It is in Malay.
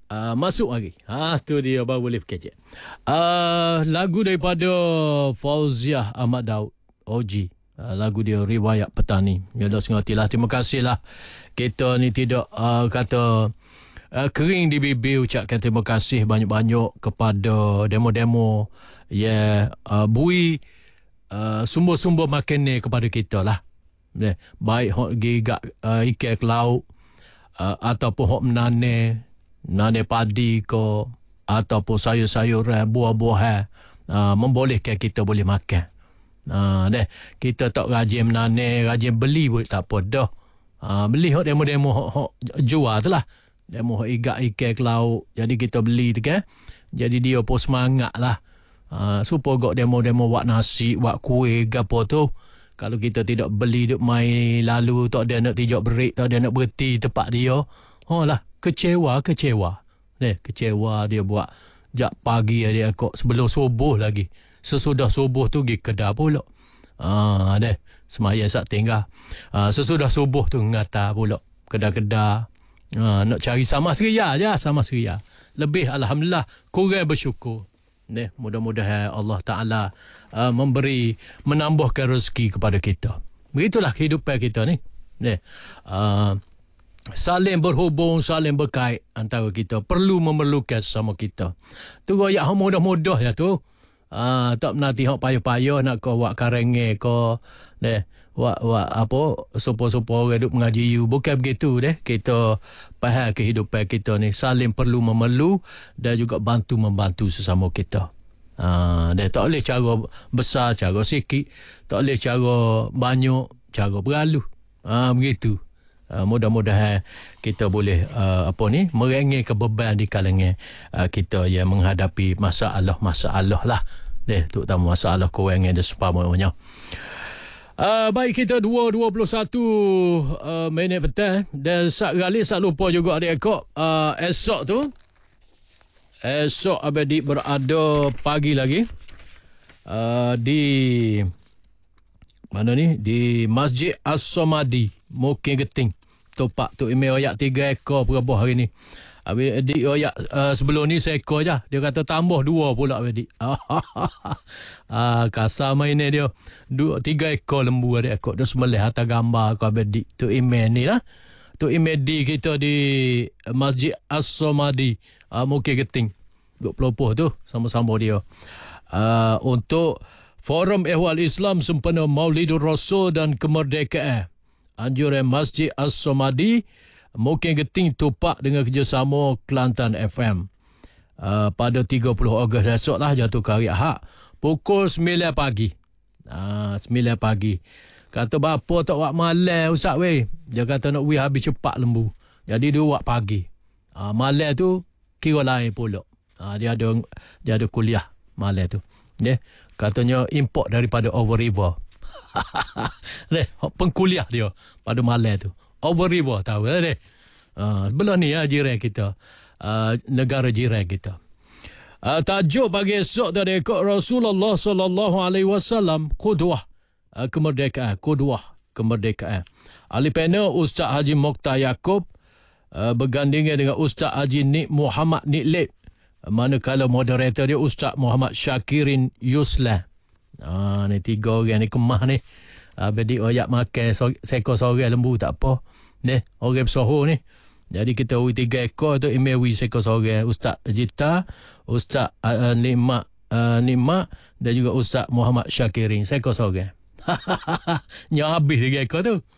Masuk lagi. Tu dia baru boleh kecek. Lagu daripada Fauziah Ahmad Daud, OG. Lagu dia Riwayat Petani. Ya dah sengertilah. Terima kasihlah. Kita ni tidak kata kering di bibir ucapkan terima kasih banyak-banyak kepada demo-demo bui sumber-sumber makanan kepada kita lah. Baik hok gigak ikan ke laut ataupun hok menanam padi ke ataupun sayur-sayuran, buah-buahan, membolehkan kita boleh makan. Kita tak rajin menanam, rajin beli pun tak apa dah. Beli hok demo-demo hok jual tu lah. Demo hok igak ikan ke laut. Jadi kita beli tu kan. Jadi dia pun semangat lah. Supaya gak demo-demo buat nasi, buat kuih, gapo tu. Kalau kita tidak beli duk mai lalu, tak ada nak tijak break, tak ada nak berhenti tempat dia. Lah, kecewa. Kecewa dia buat jak pagi dia kok sebelum subuh lagi. Sesudah subuh tu pergi kedai pula. Semaya sak tinggal. Sesudah subuh tu ngata pula kedai-kedai. Nak cari sama seria je, sama seria. Lebih alhamdulillah, kurang bersyukur. Mudah-mudahan Allah Ta'ala menambahkan rezeki kepada kita. Begitulah kehidupan kita ni. Saling berhubung, saling berkait antara kita. Perlu memerlukan sesama kita. Tu royak mudah-mudah ya tu. Tak nanti hok payah-payah nak kau buat karenge kau. Buat apa sopo-sopo orang duk mengaji you. Bukan begitu Kita faham kehidupan kita ni saling perlu memerlu dan juga bantu-membantu sesama kita. Tak boleh cara besar, cara sikit. Tak boleh cara banyak, cara beralu. Begitu. Mudah-mudahan kita boleh merengek beban di kalangan kita yang menghadapi masalah lah. Terutama masalah kewangan dan seumpamanya. Baik, kita 2:21 minit petang. Dan tak lupa juga adik-adik, esok Abadi berada pagi lagi di mana ni, di Masjid As-Somadi Mukim Geting, Topak tu email royak 3 ekor perabah hari ni. Adik royak sebelum ni seekor je. Dia kata tambah 2 pula adik. Kasar mainnya dia. 3 ekor lembu adik ekor. Dia sembelih atas gambar aku adik. Tu email ni lah. Tu email di kita di Masjid As-Somadi Mukim Geting. Duk pelopoh tu sama-sama dia. Untuk Forum Ehwal Islam sempena Maulidur Rasul dan Kemerdekaan. Anjuran Masjid As-Somadi Mukim Geting Tupak dengan kerjasama Kelantan FM. Pada 30 Ogos esok lah jatuh ke hari Ahad. Pukul 9 pagi. 9 pagi. Kata bapa tak buat malam Ustaz weh. Dia kata nak weh habis cepat lembu. Jadi dia buat pagi. Malam tu kira lain pula. Dia ada kuliah malam tu. Katanya import daripada Over River. Pengkuliah dia pada malam tu. Over River tahu kan sebelah ni jiran kita, negara jiran kita. Tajuk bagi esok tadi Rasulullah sallallahu alaihi wasallam qudwah kemerdekaan, qudwah kemerdekaan. Ahli panel Ustaz Haji Mokhtar Yaakob bergandingan dengan Ustaz Haji Nik Muhammad Niklip, manakala moderator dia Ustaz Muhammad Syakirin Yuslan. Ni 3 orang ni kemah ni. Bedik oyak makan seekor sorang lembu tak apa. Orang bersohor ni. Jadi kita ui 3 ekor tu email ui seekor sorang. Ustaz Jita, Ustaz Nikmat dan juga Ustaz Muhammad Syakirin. Seekor sorang. Yang habis 3 ekor tu.